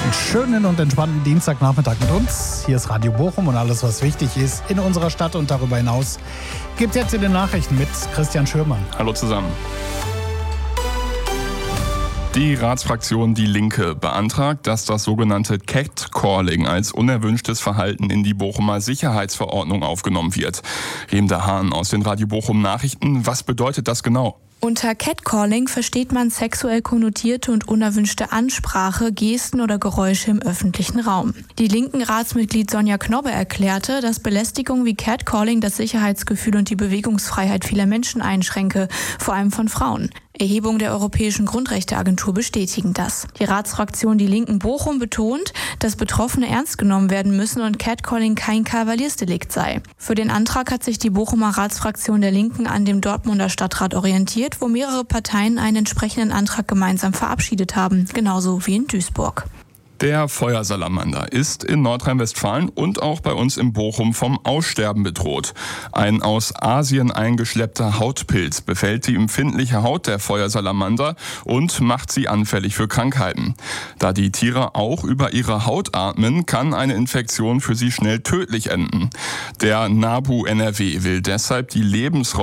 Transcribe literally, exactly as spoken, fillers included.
Schönen und entspannten Dienstagnachmittag mit uns. Hier ist Radio Bochum und alles, was wichtig ist in unserer Stadt und darüber hinaus, gibt es jetzt in den Nachrichten mit Christian Schürmann. Hallo zusammen. Die Ratsfraktion Die Linke beantragt, dass das sogenannte Catcalling als unerwünschtes Verhalten in die Bochumer Sicherheitsverordnung aufgenommen wird. Remda Hahn aus den Radio Bochum Nachrichten. Was bedeutet das genau? Unter Catcalling versteht man sexuell konnotierte und unerwünschte Ansprache, Gesten oder Geräusche im öffentlichen Raum. Die linken Ratsmitglied Sonja Knobbe erklärte, dass Belästigung wie Catcalling das Sicherheitsgefühl und die Bewegungsfreiheit vieler Menschen einschränke, vor allem von Frauen. Erhebungen der Europäischen Grundrechteagentur bestätigen das. Die Ratsfraktion Die Linken Bochum betont, dass Betroffene ernst genommen werden müssen und Catcalling kein Kavaliersdelikt sei. Für den Antrag hat sich die Bochumer Ratsfraktion der Linken an dem Dortmunder Stadtrat orientiert, wo mehrere Parteien einen entsprechenden Antrag gemeinsam verabschiedet haben, genauso wie in Duisburg. Der Feuersalamander ist in Nordrhein-Westfalen und auch bei uns in Bochum vom Aussterben bedroht. Ein aus Asien eingeschleppter Hautpilz befällt die empfindliche Haut der Feuersalamander und macht sie anfällig für Krankheiten. Da die Tiere auch über ihre Haut atmen, kann eine Infektion für sie schnell tödlich enden. Der NABU N R W will deshalb die Lebensräume